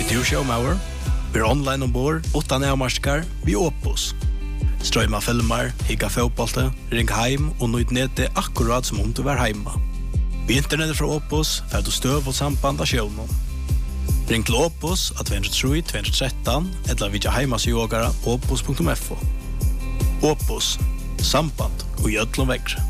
Du showmauer, vi online ombord, utan avmarskar, vi Opus. Strøyma filmer, higga fotbollte, ring heim og nøyd nete akkurat som om du var heima. Vi internettet fra Opus får du støv og samband av sjøvnen. Ring til Opus av 203-213 eller vidja heimasjogara opus.fo. Opus, samband og gjødlom vekkre.